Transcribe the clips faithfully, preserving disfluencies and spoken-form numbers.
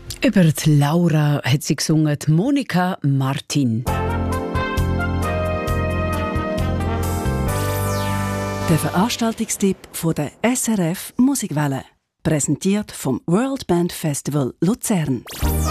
Über die Laura hat sie gesungen, die Monika Martin. Der Veranstaltungstipp von der S R F Musikwelle. Präsentiert vom World Band Festival Luzern.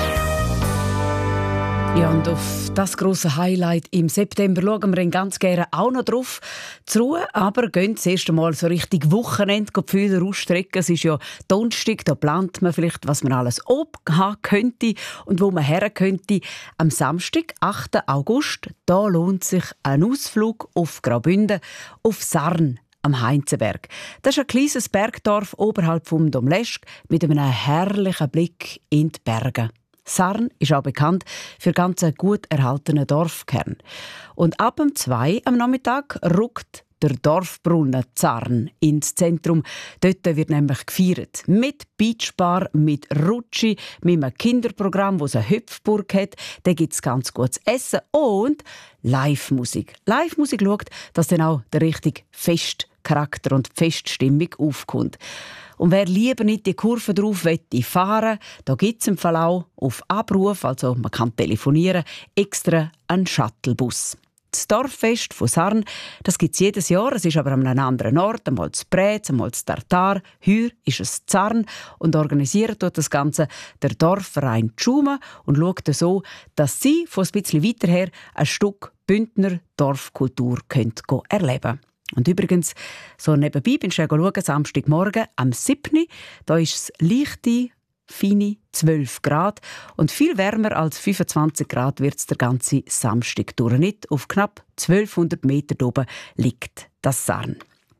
Ja, und auf das grosse Highlight im September schauen wir ganz gerne auch noch drauf zur Ruhe. Aber gehen das erste Mal so richtig Wochenende die Fühler ausstrecken. Es ist ja Donnerstag, da plant man vielleicht, was man alles oben haben könnte und wo man her könnte. Am Samstag, achten August, da lohnt sich ein Ausflug auf Graubünden, auf Sarn am Heinzenberg. Das ist ein kleines Bergdorf oberhalb vom Domleschg mit einem herrlichen Blick in die Berge. Sarn ist auch bekannt für ganz einen gut erhaltenen Dorfkern. Und ab um zwei am Nachmittag rückt der Dorfbrunnen Sarn ins Zentrum. Dort wird nämlich gefeiert. Mit Beachbar, mit Rutschi, mit einem Kinderprogramm, das eine Hüpfburg hat. Da gibt es ganz gutes Essen und Live-Musik. Live-Musik schaut, dass dann auch der richtige Festcharakter und die Feststimmung aufkommt. Und wer lieber nicht die Kurve drauf fahren will, da gibt es im Fall auch auf Abruf, also man kann telefonieren, extra einen Shuttlebus. Das Dorffest von Sarn, das gibt es jedes Jahr. Es ist aber an einem anderen Ort, einmal zu Prez, einmal zu Tartar. Heuer ist es Sarn und organisiert dort das Ganze der Dorfverein Tschume und schaut so, dass sie von ein bisschen weiter her ein Stück Bündner Dorfkultur könnt erleben können. Und übrigens, so nebenbei bin ich schauen, Samstagmorgen am siebten Da ist es leichte, feine zwölf Grad und viel wärmer als fünfundzwanzig Grad wird es der ganze Samstag durch. Nicht auf knapp zwölfhundert Meter oben liegt das Sarn.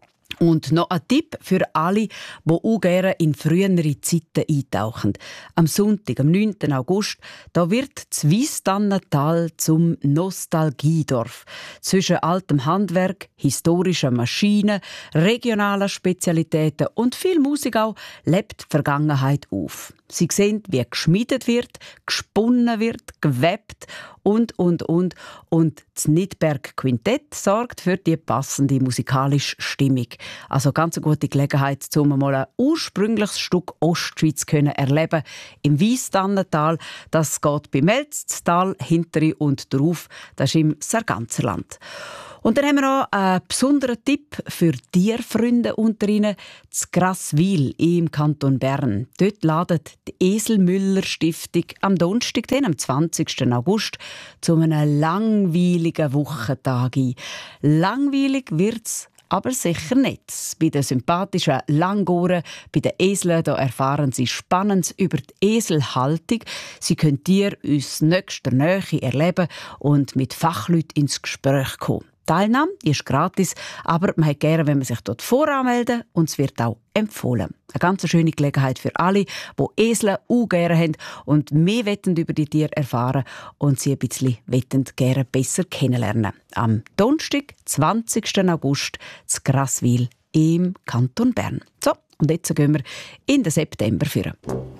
Und noch ein Tipp für alle, die auch gerne in frühere Zeiten eintauchen. Am Sonntag, am neunten August, da wird das Wiestannental zum Nostalgiedorf. Zwischen altem Handwerk, historischen Maschinen, regionalen Spezialitäten und viel Musik auch lebt die Vergangenheit auf. Sie sehen, wie geschmiedet wird, gesponnen wird, gewebt und, und, und. Und das Nidberg Quintett sorgt für die passende musikalische Stimmung. Also ganz eine gute Gelegenheit, um mal ein ursprüngliches Stück Ostschweiz zu erleben. Im Wiestannental, das geht beim Elztal, hintere und drauf, das ist im Sarganserland. Und dann haben wir noch einen besonderen Tipp für Tierfreunde unter Ihnen. Das Grasswil im Kanton Bern. Dort ladet die Eselmüller-Stiftung am Donnerstag, am zwanzigsten August, zu einem langweiligen Wochentag ein. Langweilig wird's aber sicher nicht. Bei den sympathischen Langohren, bei den Eseln, da erfahren Sie Spannendes über die Eselhaltung. Sie können Tiere aus nächster Nähe erleben und mit Fachleuten ins Gespräch kommen. Die Teilnahme ist gratis, aber man hat gerne, wenn man sich dort voranmelden und es wird auch empfohlen. Eine ganz schöne Gelegenheit für alle, die Esel auch gerne haben und mehr über die Tiere erfahren und sie ein bisschen gerne besser kennenlernen. Am Donnerstag, zwanzigsten August, zu Grasswil im Kanton Bern. So, und jetzt gehen wir in den September führen.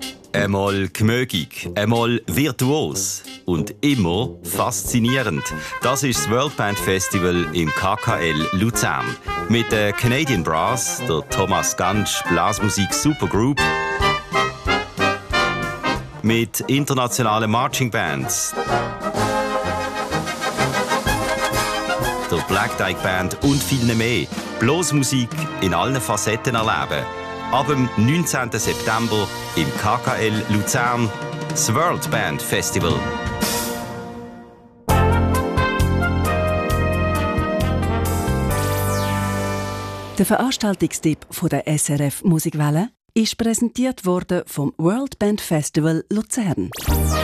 Einmal gemögig, einmal virtuos und immer faszinierend. Das ist das World Band Festival im K K L Luzern. Mit der Canadian Brass, der Thomas Gansch Blasmusik Supergroup, mit internationalen Marching Bands, der Black Dyke Band und viel mehr. Blasmusik in allen Facetten erleben. Ab dem neunzehnten September im K K L Luzern, das World Band Festival. Der Veranstaltungstipp von der S R F Musikwelle ist präsentiert worden vom World Band Festival Luzern.